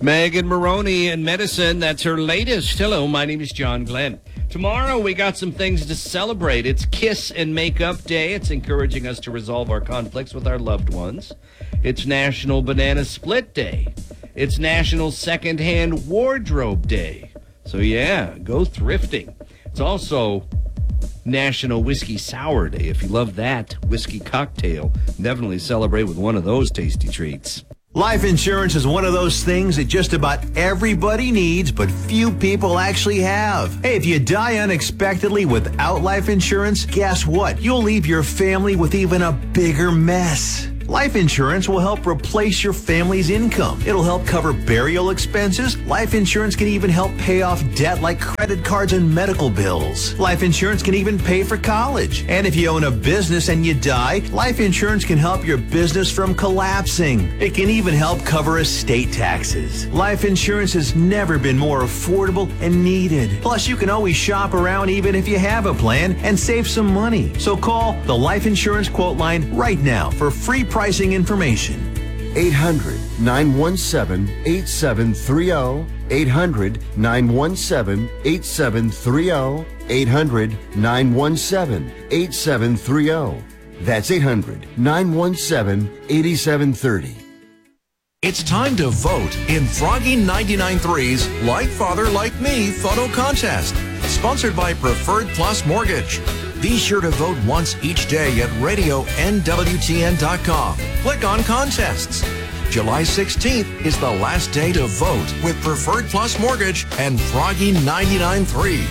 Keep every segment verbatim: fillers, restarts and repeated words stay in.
Megan Maroney in medicine. That's her latest. Hello, my name is John Glenn. Tomorrow we got some things to celebrate. It's Kiss and Makeup Day. It's encouraging us to resolve our conflicts with our loved ones. It's National Banana Split Day. It's National Secondhand Wardrobe Day. So yeah, go thrifting. It's also National Whiskey Sour Day. If you love that whiskey cocktail, definitely celebrate with one of those tasty treats. Life insurance is one of those things that just about everybody needs, but few people actually have. Hey, if you die unexpectedly without life insurance, guess what? You'll leave your family with even a bigger mess. Life insurance will help replace your family's income. It'll help cover burial expenses. Life insurance can even help pay off debt like credit cards and medical bills. Life insurance can even pay for college. And if you own a business and you die, life insurance can help your business from collapsing. It can even help cover estate taxes. Life insurance has never been more affordable and needed. Plus, you can always shop around even if you have a plan and save some money. So call the Life Insurance Quote Line right now for free pricing information. eight hundred, nine one seven, eight seven three zero. eight hundred, nine one seven, eight seven three zero. eight hundred, nine one seven, eight seven three zero. That's eight hundred, nine one seven, eight seven three zero. It's time to vote in Froggy ninety-nine point three's Like Father Like Me photo contest, sponsored by Preferred Plus Mortgage. Be sure to vote once each day at radio N W T N dot com. Click on contests. July sixteenth is the last day to vote with Preferred Plus Mortgage and Froggy ninety-nine point three.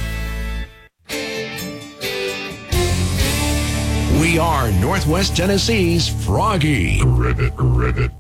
We are Northwest Tennessee's Froggy. Ribbit, ribbit.